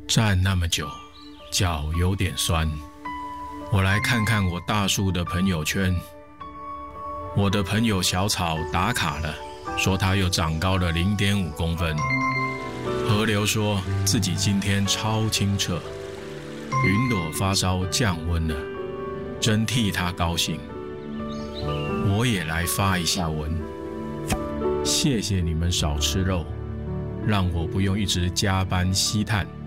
站那么久，脚有点酸。我来看看我大树的朋友圈。我的朋友小草打卡了，说他又长高了0.5公分。河流说自己今天超清澈。云朵发烧降温了，真替他高兴。我也来发一下文。谢谢你们少吃肉，让我不用一直加班吸碳。